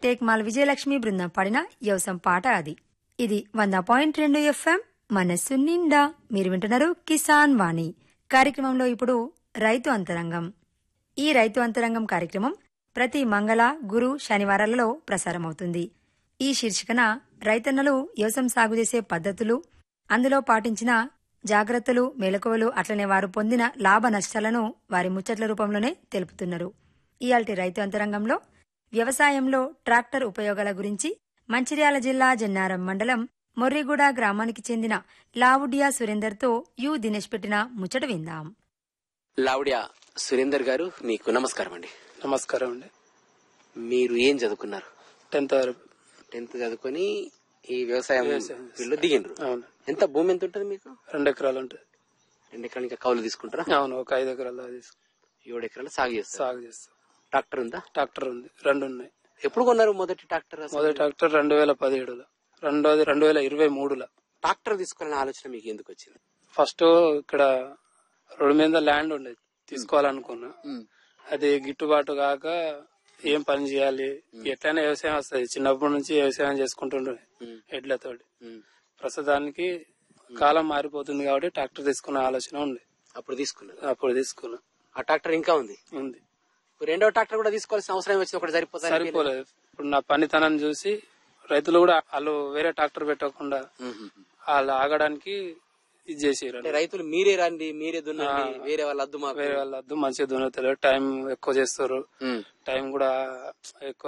టేక్మాల్ విజయలక్ష్మి బృందం పాడిన యవసం పాట అది. ఇది 100.2 FM మనస్సు నిండా. మీరు వింటున్నారు కిసాన్ వాణి కార్యక్రమంలో. ఇప్పుడు రైతు అంతరంగం. ఈ రైతు అంతరంగం కార్యక్రమం ప్రతి మంగళ, గురు, శనివారాలలో ప్రసారమవుతుంది. ఈ శీర్షికన రైతన్నలు వ్యవసాయం సాగు చేసే పద్ధతులు, అందులో పాటించిన జాగ్రత్తలు, మెలకువలు, అట్లనే వారు పొందిన లాభ నష్టాలను వారి ముచ్చట్ల రూపంలోనే తెలుపుతున్నారు. ఇయాల్టి రైతు అంతరంగంలో వ్యవసాయంలో ట్రాక్టర్ ఉపయోగాల గురించి మంచిర్యాల జిల్లా జన్నారం మండలం మొర్రిగూడ గ్రామానికి చెందిన లావుడియా సురేందర్తో దినేష్ పెట్టిన ముచ్చట విందాం. లావుడియా సురేందర్ గారు, మీకు నమస్కారం అండి. నమస్కారం అండి. మీరు ఏం చదువుకున్నారు? 10th వరకు. 10th చదువుకొని ఈ వ్యవసాయం ఫీల్డ్ దిగిండ్రు. అవును. ఎంత భూమి ఎంత ఉంటుంది మీకు? 2 ఎకరాలు ఉంటుంది. 2 ఎకరాలు ఇంకా కౌలు తీసుకుంటారా? అవును, ఒక 5 ఎకరాలు 7 ఎకరాలు సాగు చేస్తారు. ట్రాక్టర్ ఉందా? ట్రాక్టర్ ఉంది, 2 ఉన్నాయి. ఎప్పుడు కొన్నారు మొదటి ట్రాక్టర్? మొదటి ట్రాక్టర్ 2017లో, రెండోది 2023లో. ట్రాక్టర్ తీసుకోవాలనే ఆలోచన మీకు ఎందుకు వచ్చింది? ఫస్ట్ ఇక్కడ రోడ్డు మీద ల్యాండ్ ఉండేది, తీసుకోవాలనుకున్నా. అది గిట్టుబాటు కాక ఏం పని చేయాలి, ఎట్లయినా వ్యవసాయం వస్తుంది. చిన్నప్పటి నుంచి వ్యవసాయం చేసుకుంటుండే ఎడ్లతోటి. ప్రస్తుతానికి కాలం మారిపోతుంది కాబట్టి ట్రాక్టర్ తీసుకునే ఆలోచన ఉంది. అప్పుడు తీసుకున్నా. ఆ ట్రాక్టర్ ఇంకా ఉంది. రెండో ట్రాక్టర్ కూడా తీసుకోవాల్సిన అవసరం వచ్చింది, ఒకటి సరిపోలేదు. ఇప్పుడు నా పనితనం చూసి రైతులు కూడా వాళ్ళు వేరే ట్రాక్టర్ పెట్టకుండా వాళ్ళు ఆగడానికి ఇది చేసారు. రైతులు మీరే రండి, మీరే దున్నండి, వేరే వాళ్ళ అద్దు మంచిగా దున్నుతలేరు, టైం ఎక్కువ చేస్తారు, టైం కూడా ఎక్కువ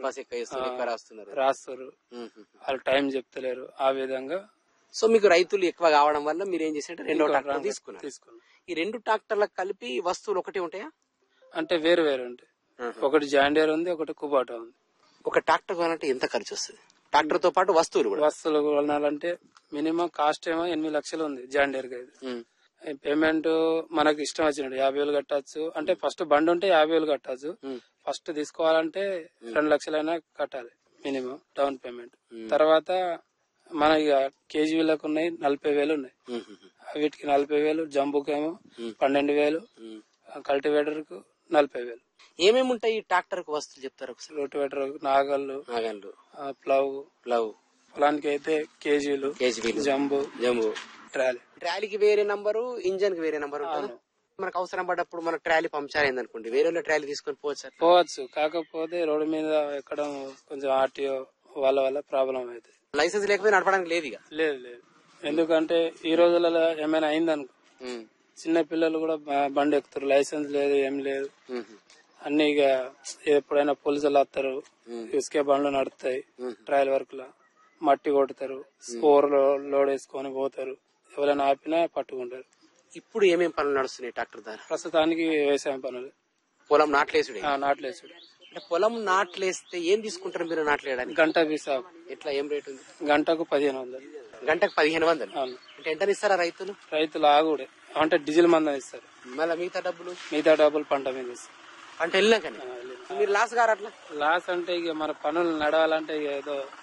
రాస్తారు, వాళ్ళు టైం చెప్తలేరు. ఆ విధంగా సో మీకు రైతులు ఎక్కువ కావడం వల్ల మీరు ఏం చేశారంటే రెండో ట్రాక్టర్ తీసుకున్నారు. ఈ 2 ట్రాక్టర్లకు కలిపి వస్తువులు ఒకటే ఉంటాయా? అంటే వేరు వేరు ఉంటాయి. ఒకటి జాండియర్ ఉంది, ఒకటి కుబాటా ఉంది. ఒక ట్రాక్టర్ కొనాలంటే ఎంత ఖర్చు వస్తుంది? ట్రాక్టర్ తో పాటు వస్తువులు కొనాలంటే మినిమం కాస్ట్ ఏమో 8 లక్షలు ఉంది జాండియర్ కి. పేమెంట్ మనకు ఇష్టం వచ్చినట్టు 50,000 కట్టచ్చు. అంటే ఫస్ట్ బండి ఉంటే 50,000 కట్టచ్చు. ఫస్ట్ తీసుకోవాలంటే 2 లక్షలైనా కట్టాలి మినిమం డౌన్ పేమెంట్. తర్వాత మన ఇక కేజీలకు ఉన్నాయి 40,000 ఉన్నాయి. వీటికి 40,000, జంబుకేమో 12,000, కల్టివేటర్ కు 40,000. ఏమేమి ఉంటాయి ఈ ట్రాక్టర్ కు వస్తువులు చెప్తారు ఒకసారి? రోటివేటర్, నాగళ్ళు, ప్లవ్, పొలానికి అయితే కేజీలు, జంబు, ట్రాలీకి వేరే నంబరు, ఇంజన్ కి వేరే నంబరు. మనకు అవసరం పడ్డప్పుడు మనకు ట్రాలీ పంక్చర్ అయింది అనుకోండి, వేరే ట్రాలీ తీసుకొని పోవచ్చు. కాకపోతే రోడ్డు మీద ఎక్కడం కొంచెం ఆర్టీఓ వల్ల ప్రాబ్లం అవుతుంది. లైసెన్స్ లేకపోతే నడపడానికి లేదు. లేదు. ఎందుకంటే ఈ రోజులలో ఏమైనా అయిందనుకో, చిన్న పిల్లలు కూడా బండి ఎక్కుతారు, లైసెన్స్ లేదు, ఏం లేదు. అన్ని ఇక ఎప్పుడైనా పోలీసులు వస్తారు, ఇసుకే బండ్లు నడుస్తాయి, ట్రయల్ వర్క్ లా మట్టి కొడతారు, స్కోర్ లోడ్ వేసుకొని పోతారు, ఎవరైనా ఆపినా పట్టుకుంటారు. ఇప్పుడు ఏమేమి పనులు నడుస్తున్నాయి ట్రాక్టర్ ద్వారా? ప్రస్తుతానికి వ్యవసాయం పనులు, పొలం నాట్లేసుడు. అంటే పొలం నాట్లేస్తే ఏం తీసుకుంటారు మీరు నాట్లేయడానికి? గంట వీసా. ఎట్లా, ఏం రేట్ ఉంది? గంటకు 1,500. గంటకు 1,500? అంటే ఎంత ఇస్తారా రైతులు? ఆగుడే అంటే డీజిల్ మందం ఇస్తారు. మళ్ళీ మిగతా డబ్బులు పంట మీద ఇస్తారు. పంట వెళ్ళినాకనే మీరు లాస్ గారు? అట్లా లాస్ అంటే ఇక మన పనులు నడవాలంటే ఏదో